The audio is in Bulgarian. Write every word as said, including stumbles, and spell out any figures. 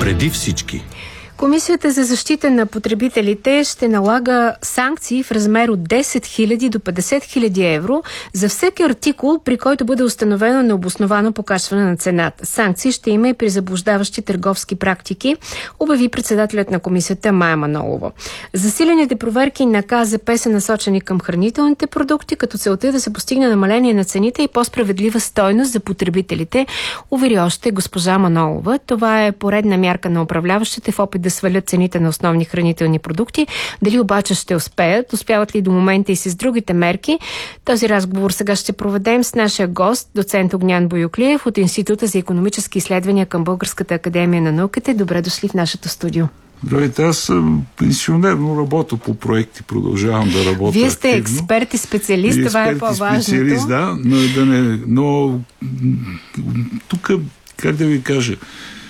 Преди всички. Комисията за защита на потребителите ще налага санкции в размер от десет хиляди до петдесет хиляди евро за всеки артикул, при който бъде установено необосновано покачване на цената. Санкции ще има и при заблуждаващи търговски практики, обяви председателят на комисията Мая Манолова. Засилените проверки на К З П са насочени към хранителните продукти, като целта е да се постигне намаление на цените и по-справедлива стойност за потребителите, увери още госпожа Манолова. Това е поредна мярка на управляващите в опит да свалят цените на основни хранителни продукти. Дали обаче ще успеят? Успяват ли до момента и с другите мерки? Този разговор сега ще проведем с нашия гост, доцент Огнян Боюклиев от Института за икономически изследвания към Българската академия на науките. Добре дошли в нашето студио. Здравейте, аз съм пенсионер, но работя по проекти, продължавам да работя. Вие сте активно. експерт и специалист, и това експерт, е по-важното. Специалист, да, но, да не, но тук, как да ви кажа,